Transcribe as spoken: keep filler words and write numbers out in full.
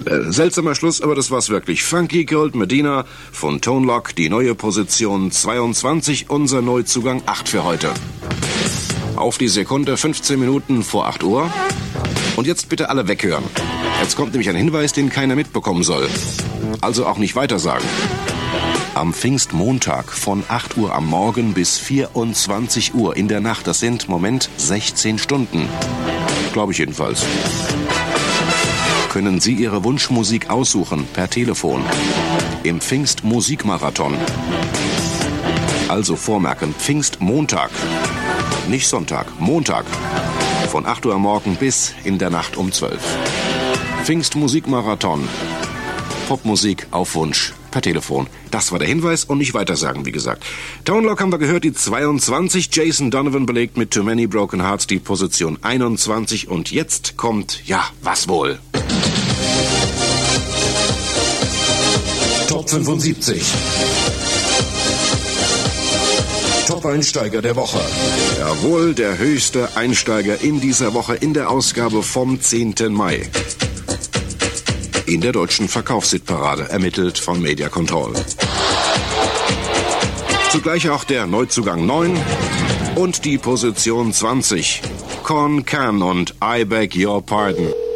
Äh, seltsamer Schluss, aber das war's wirklich. Funky Cold Medina von Tone Loc, die neue Position zweiundzwanzig, unser Neuzugang acht für heute. Auf die Sekunde, fünfzehn Minuten vor acht Uhr. Und jetzt bitte alle weghören. Jetzt kommt nämlich ein Hinweis, den keiner mitbekommen soll. Also auch nicht weitersagen. Am Pfingstmontag von acht Uhr am Morgen bis vierundzwanzig Uhr in der Nacht, das sind, Moment, sechzehn Stunden. Glaube ich jedenfalls. Können Sie Ihre Wunschmusik aussuchen per Telefon im Pfingstmusikmarathon. Also vormerken, Pfingstmontag, nicht Sonntag, Montag, von acht Uhr am Morgen bis in der Nacht um zwölf. Pfingstmusikmarathon, Popmusik auf Wunsch per Telefon. Das war der Hinweis und nicht weitersagen, wie gesagt. Tone Loc haben wir gehört, die zweiundzwanzig. Jason Donovan belegt mit Too Many Broken Hearts die Position einundzwanzig. Und jetzt kommt, ja, was wohl? Top fünfundsiebzig. Top-Einsteiger der Woche. Jawohl, der höchste Einsteiger in dieser Woche in der Ausgabe vom zehnten Mai. In der deutschen Verkaufshitparade, ermittelt von Media Control. Zugleich auch der Neuzugang neun und die Position zwanzig. Con Can und I Beg Your Pardon.